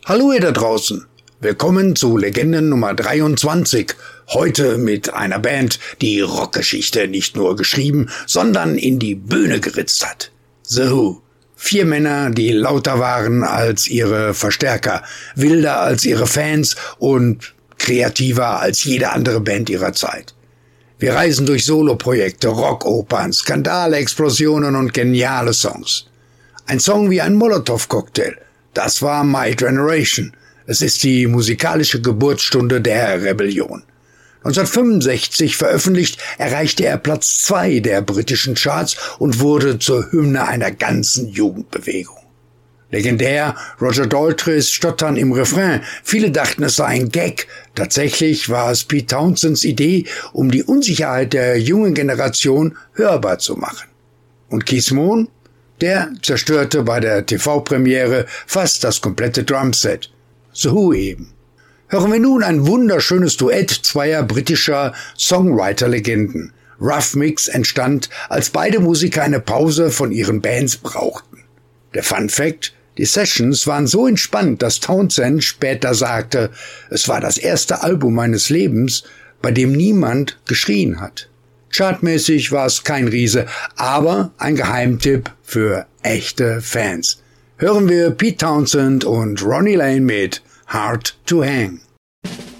Hallo ihr da draußen, willkommen zu Legende Nummer 23, heute mit einer Band, die Rockgeschichte nicht nur geschrieben, sondern in die Bühne geritzt hat. The Who. 4 Männer, die lauter waren als ihre Verstärker, wilder als ihre Fans und kreativer als jede andere Band ihrer Zeit. Wir reisen durch Soloprojekte, Rockopern, Skandale, Explosionen und geniale Songs. Ein Song wie ein Molotow-Cocktail, das war My Generation. Es ist die musikalische Geburtsstunde der Rebellion. 1965 veröffentlicht, erreichte er Platz 2 der britischen Charts und wurde zur Hymne einer ganzen Jugendbewegung. Legendär, Roger Daltrys Stottern im Refrain. Viele dachten, es sei ein Gag. Tatsächlich war es Pete Townsends Idee, um die Unsicherheit der jungen Generation hörbar zu machen. Und Keith Moon? Der zerstörte bei der TV-Premiere fast das komplette Drumset. The Who eben. Hören wir nun ein wunderschönes Duett zweier britischer Songwriter-Legenden. Rough Mix entstand, als beide Musiker eine Pause von ihren Bands brauchten. Der Fun Fact: Die Sessions waren so entspannt, dass Townsend später sagte, es war das erste Album meines Lebens, bei dem niemand geschrien hat. Chartmäßig war es kein Riese, aber ein Geheimtipp für echte Fans. Hören wir Pete Townshend und Ronnie Lane mit Hard to Hang.